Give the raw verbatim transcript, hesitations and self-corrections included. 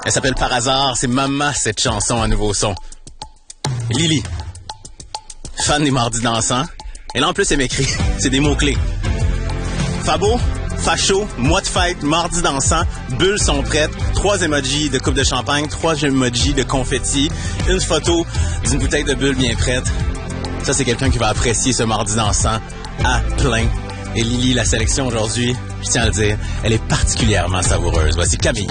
Elle s'appelle Par hasard, c'est Maman cette chanson à nouveau son. Lily, fan des Mardis dansants. Et là en plus elle m'écrit, c'est des mots-clés. Fabo, facho, mois de fête, mardi dansant, bulles sont prêtes, trois emojis de coupe de champagne, trois emojis de confetti, une photo d'une bouteille de bulles bien prête. Ça, c'est quelqu'un qui va apprécier ce mardi dansant à plein. Et Lily, la sélection aujourd'hui, je tiens à le dire, elle est particulièrement savoureuse. Voici Camille.